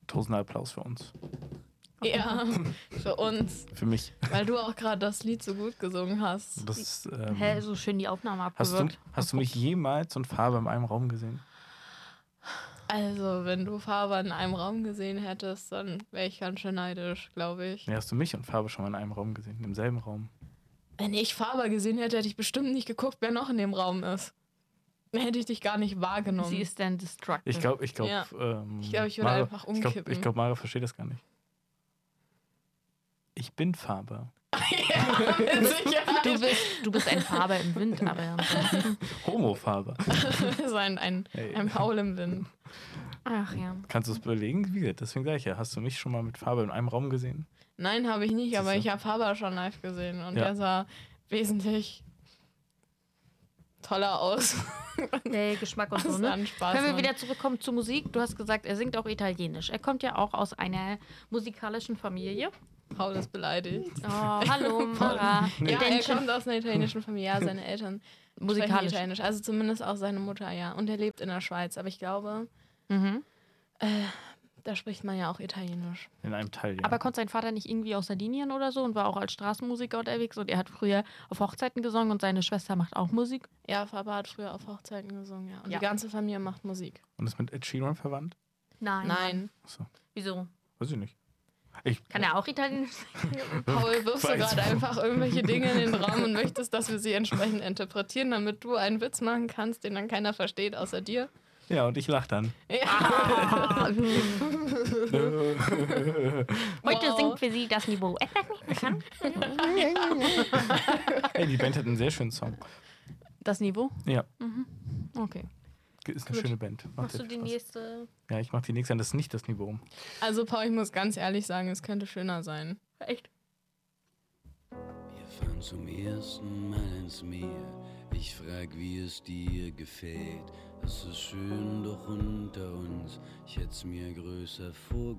Tausender Applaus für uns. Ja, für uns. Für mich. Weil du auch gerade das Lied so gut gesungen hast. Das, So schön die Aufnahme hast abgewürgt. du mich jemals und Farbe in einem Raum gesehen? Also, wenn du Farbe in einem Raum gesehen hättest, dann wäre ich ganz schön neidisch, glaube ich. Nee, hast du mich und Farbe schon mal in einem Raum gesehen? Im selben Raum? Wenn ich Farbe gesehen hätte, hätte ich bestimmt nicht geguckt, wer noch in dem Raum ist. Dann hätte ich dich gar nicht wahrgenommen. Sie ist dann destructive. Ich glaube, Ja. Ich glaube, ich würde einfach umkippen. Ich glaube, Mara versteht das gar nicht. Ich bin Farbe. Mit Sicherheit. Du bist ein Farbe im Wind, aber ansonsten. Homo-Farbe. So ein Paul im Wind. Ach ja. Kannst du es überlegen? Wie? Deswegen sage ich ja, hast du mich schon mal mit Farbe in einem Raum gesehen? Nein, habe ich nicht, aber Siehst du? ich habe Faber schon live gesehen und Ja. der sah wesentlich toller aus. Nee, Geschmack und so, Das ne? war ein Spaß, Können wir Mann. wieder zurückkommen zur Musik? Du hast gesagt, er singt auch Italienisch. Er kommt ja auch aus einer musikalischen Familie. Paul ist beleidigt. Oh, hallo, Mara. Ja, er kommt aus einer italienischen Familie. Ja, seine Eltern Musikalisch. sprechen Italienisch. Also zumindest auch seine Mutter, ja. Und er lebt in der Schweiz. Aber ich glaube, da spricht man ja auch Italienisch. In einem Teil, ja. Aber konnte sein Vater nicht irgendwie aus Sardinien oder so und war auch als Straßenmusiker unterwegs und er hat früher auf Hochzeiten gesungen und seine Schwester macht auch Musik? Ja, Faber hat früher auf Hochzeiten gesungen, ja. Und Ja. die ganze Familie macht Musik. Und ist mit Ed Sheeran verwandt? Nein. Achso, Wieso? weiß ich nicht. Kann er auch Italienisch singen? Paul, wirfst du Weiß. gerade einfach irgendwelche Dinge in den Raum und möchtest, dass wir sie entsprechend interpretieren, damit du einen Witz machen kannst, den dann keiner versteht, außer dir? Ja, und ich lach dann. Ja. Heute singt für sie das Niveau. Etwas nicht bekannt. Ey, die Band hat einen sehr schönen Song. Das Niveau? Ja, Okay. ist eine Gut. schöne Band. Macht Machst sehr du viel die Spaß. nächste? Ja, ich mach die nächste, das ist nicht das Niveau. Also Paul, ich muss ganz ehrlich sagen, es könnte schöner sein. Echt? Wir fahren zum ersten Mal ins Meer. Ich frag, wie es dir gefällt. Es ist schön, doch unter uns. Ich hätt's mir größer vorgestellt.